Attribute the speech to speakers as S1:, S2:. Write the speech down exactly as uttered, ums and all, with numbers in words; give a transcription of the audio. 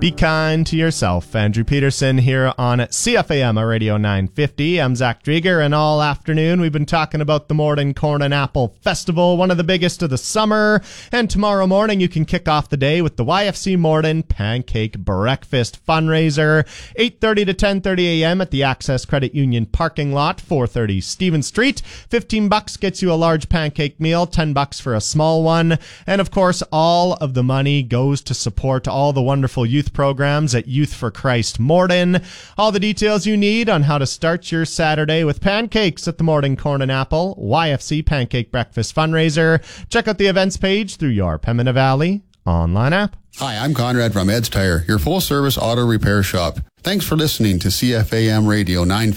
S1: Be kind to yourself. Andrew Peterson here on C F A M Radio nine fifty. I'm Zach Drieger, and all afternoon we've been talking about the Morden Corn and Apple Festival, one of the biggest of the summer. And tomorrow morning you can kick off the day with the Y F C Morden Pancake Breakfast fundraiser, eight thirty to ten thirty a.m. at the Access Credit Union parking lot, four thirty Stephen Street. fifteen bucks gets you a large pancake meal, ten bucks for a small one. And of course, all of the money goes to support all the wonderful youth programs at Youth for Christ Morden. All the details you need on how to start your Saturday with pancakes at the Morden Corn and Apple Y F C Pancake Breakfast fundraiser. Check out the events page through your Pembina Valley online app.
S2: Hi, I'm Conrad from Ed's Tire, your full-service auto repair shop. Thanks for listening to C F A M Radio nine